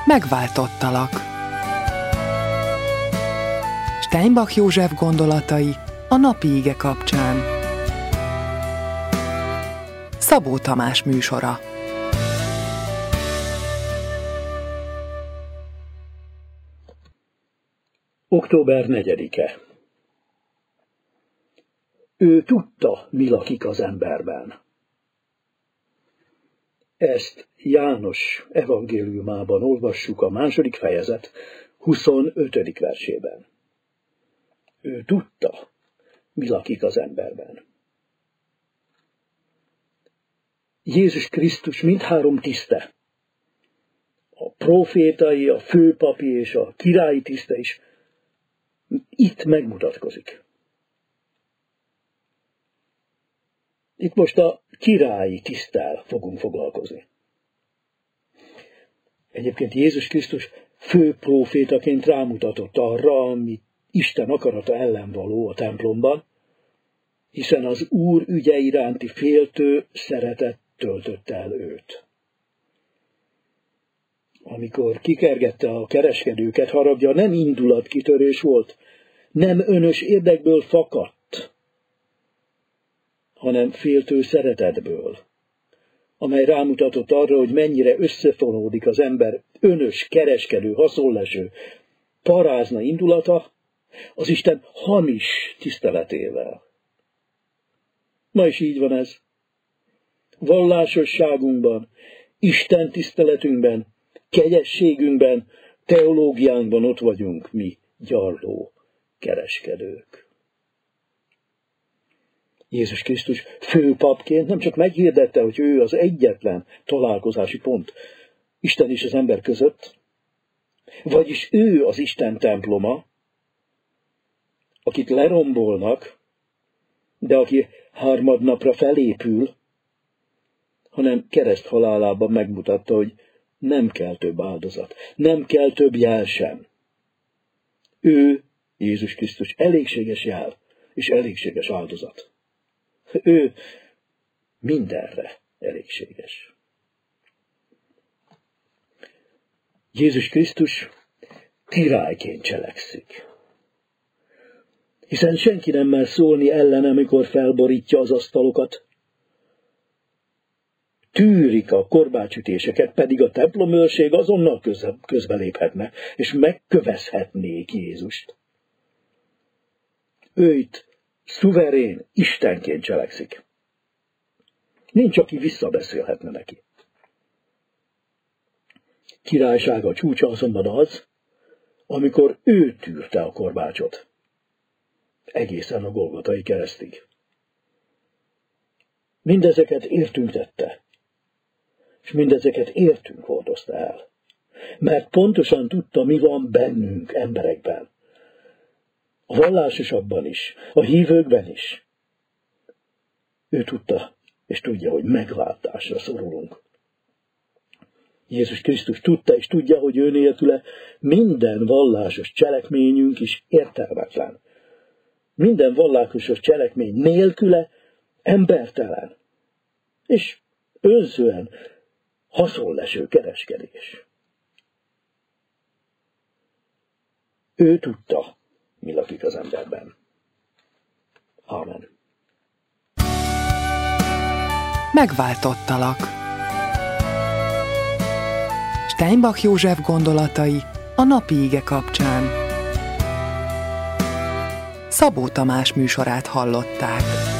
Megváltottalak. Steinbach József gondolatai a napi ige kapcsán. Szabó Tamás műsora. Október 4-e. Ő tudta, mi lakik az emberben. Ezt János evangéliumában olvassuk a 2. fejezet 25. versében. Ő tudta, mi lakik az emberben. Jézus Krisztus mindhárom tiszte, a prófétai, a főpapi és a királyi tiszte is itt megmutatkozik. Itt most a királyi tiszttel fogunk foglalkozni. Egyébként Jézus Krisztus fő prófétaként rámutatott arra, ami Isten akarata ellen való a templomban, hiszen az Úr ügye iránti féltő szeretet töltötte el őt. Amikor kikergette a kereskedőket, haragja nem indulatkitörés volt, nem önös érdekből fakadt, hanem féltő szeretetből, amely rámutatott arra, hogy mennyire összefonódik az ember önös, kereskedő, haszonleső, parázna indulata az Isten hamis tiszteletével. Ma is így van ez. Vallásosságunkban, Isten tiszteletünkben, kegyességünkben, teológiánkban ott vagyunk mi gyarló kereskedők. Jézus Krisztus főpapként nem csak meghirdette, hogy ő az egyetlen találkozási pont Isten és az ember között, vagyis ő az Isten temploma, akit lerombolnak, de aki harmadnapra felépül, hanem kereszt halálában megmutatta, hogy nem kell több áldozat, nem kell több jel sem. Ő, Jézus Krisztus, elégséges jel és elégséges áldozat. Ő mindenre elégséges. Jézus Krisztus királyként cselekszik. Hiszen senki nem mer szólni ellene, amikor felborítja az asztalokat. Tűrik a korbácsütéseket, pedig a templomőrség azonnal közbeléphetne, és megkövezhetnék Jézust. Ő itt szuverén Istenként cselekszik. Nincs, aki visszabeszélhetne neki. Királysága csúcsa azonban az, amikor ő tűrte a korbácsot, egészen a Golgotai keresztig. Mindezeket értünk tette, és mindezeket értünk hordozta el, mert pontosan tudta, mi van bennünk, emberekben. A vallásosabban is, a hívőkben is. Ő tudta, és tudja, hogy megváltásra szorulunk. Jézus Krisztus tudta, és tudja, hogy ő nélküle minden vallásos cselekményünk is értelmetlen. Minden vallásos cselekmény nélküle embertelen, és önzően haszonleső kereskedés. Ő tudta, mi lakik az emberben. Ámen. Megváltottalak. Steinbach József gondolatai a napi ige kapcsán. Szabó Tamás műsorát hallották.